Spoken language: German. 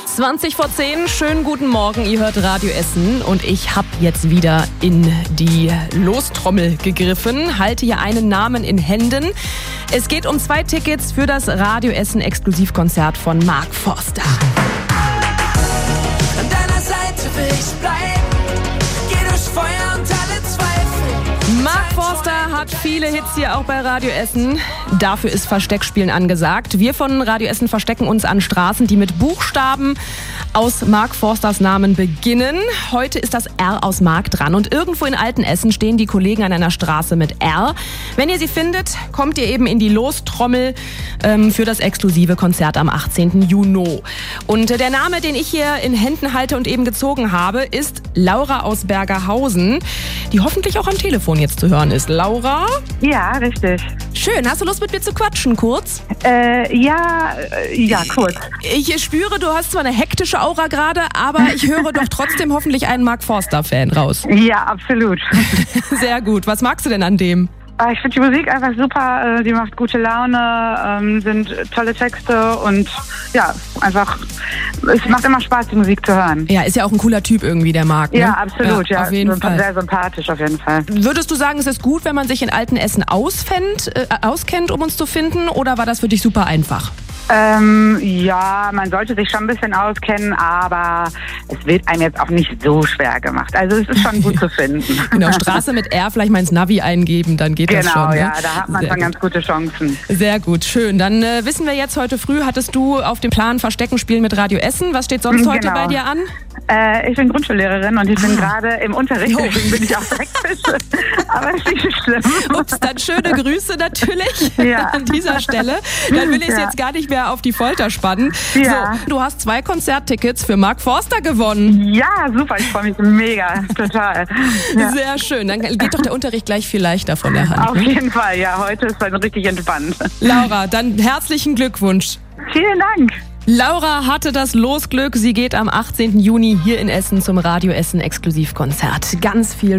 20 vor 10, schönen guten Morgen, ihr hört Radio Essen und ich habe jetzt wieder in die Lostrommel gegriffen, halte hier einen Namen in Händen. Es geht um 2 Tickets für das Radio Essen Exklusivkonzert von Mark Forster. An deiner Seite will ich bleiben, geh durch Feuer und alle Zweifel. Mark Forster hat viele Hits hier auch bei Radio Essen. Dafür ist Versteckspielen angesagt. Wir von Radio Essen verstecken uns an Straßen, die mit Buchstaben aus Mark Forsters Namen beginnen. Heute ist das R aus Mark dran und irgendwo in Altenessen stehen die Kollegen an einer Straße mit R. Wenn ihr sie findet, kommt ihr eben in die Lostrommel für das exklusive Konzert am 18. Juni. Und der Name, den ich hier in Händen halte und eben gezogen habe, ist Laura aus Bergerhausen, die hoffentlich auch am Telefon jetzt zu hören ist. Laura? Ja, richtig. Schön, hast du Lust mit mir zu quatschen kurz? Ja, kurz. Ich spüre, du hast zwar eine hektische Aura gerade, aber ich höre doch trotzdem hoffentlich einen Mark Forster-Fan raus. Ja, absolut. Sehr gut. Was magst du denn an dem? Ich finde die Musik einfach super, die macht gute Laune, sind tolle Texte und ja, einfach, es macht immer Spaß, die Musik zu hören. Ja, ist ja auch ein cooler Typ irgendwie, der Mark. Ne? Ja, absolut, ja. Auf jeden Fall. Sehr sympathisch, auf jeden Fall. Würdest du sagen, es ist gut, wenn man sich in Altenessen auskennt, um uns zu finden, oder war das für dich super einfach? Ja, man sollte sich schon ein bisschen auskennen, aber es wird einem jetzt auch nicht so schwer gemacht. Also es ist schon gut zu finden. Genau, Straße mit R, vielleicht mal ins Navi eingeben, dann geht das schon. Genau, ne? ja, da hat man schon ganz gute Chancen. Sehr gut, schön. Dann wissen wir jetzt, heute früh hattest du auf dem Plan Verstecken spielen mit Radio Essen. Was steht sonst heute bei dir an? Ich bin Grundschullehrerin und ich bin gerade im Unterricht, deswegen bin ich auch hektisch. Aber es ist nicht schlimm. Ups, dann schöne Grüße natürlich an dieser Stelle. Dann will ich es jetzt gar nicht mehr auf die Folter spannen. Ja. So, du hast 2 Konzerttickets für Mark Forster gewonnen. Ja, super, ich freue mich mega, total. Ja. Sehr schön, dann geht doch der Unterricht gleich viel leichter von der Hand. Auf jeden Fall, ja, heute ist es richtig entspannt. Laura, dann herzlichen Glückwunsch. Vielen Dank. Laura hatte das Losglück. Sie geht am 18. Juni hier in Essen zum Radio Essen Exklusivkonzert. Ganz viel